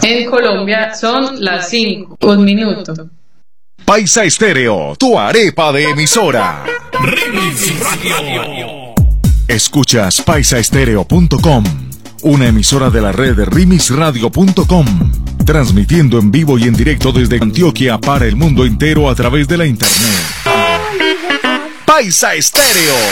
En Colombia son las 5, 1 minuto. Paisa Estéreo, tu arepa de emisora. Remix Radio. Escuchas paisaestereo.com, una emisora de la red remixradio.com, transmitiendo en vivo y en directo desde Antioquia para el mundo entero a través de la internet. Paisa Estéreo.